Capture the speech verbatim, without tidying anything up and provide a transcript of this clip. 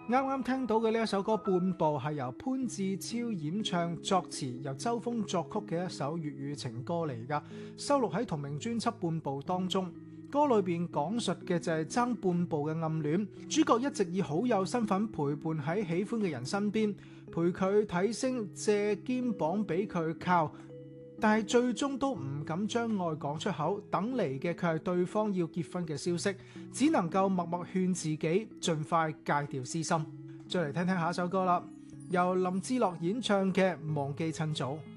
啱啱聽到嘅呢一首歌《半步》係由潘志超演唱作詞，由周峰作曲嘅一首粵語情歌嚟㗎，收錄喺同名專輯《半步》當中。歌裏邊講述嘅就係爭半步嘅暗戀，主角一直以好友身份陪伴喺喜歡嘅人身邊，陪佢睇星，借肩膀俾佢靠，但係最終都唔敢將愛講出口，等嚟嘅卻係對方要結婚嘅消息，只能夠默默勸自己盡快戒掉私心。再嚟聽聽下一首歌啦，由林志樂演唱嘅《忘記趁早》。